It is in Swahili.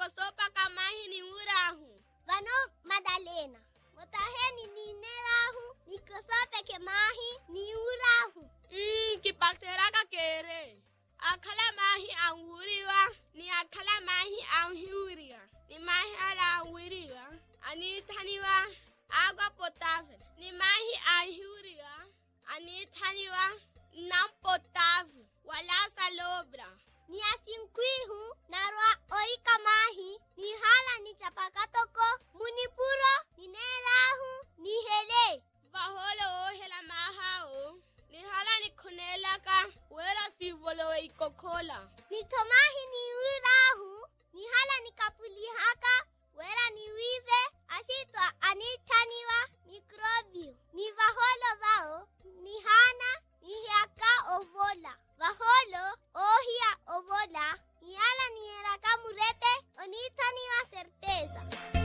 kosopa kamahi ni urahu. Vano Madalena. Motaheni ni nerahu. Ni kosope kemahi ni urahu. Kipakteraka kere. Akala mahi anwuriwa. Ni akala mahi anhiuriwa. Ni mahi ala anwuriwa. Ani taniwa. Agua potable. Ni mahi anhiuriwa. Ani taniwa. Nam potable. Wala salobra. Ni asinkwihu narwa orika mahi. Ni hala ni chapakatoko. Munipuro ni nerahu. Ni hele. Vaholo hela mahao. Ni hala ni kunelaka. Wera si volo ikokola. Ni tomahi ni urahu. Ni hala ni kapulihaka. Wera ni wive. Ashitwa anitaniwa mikrobio. Ni vaholo vao. Ni hana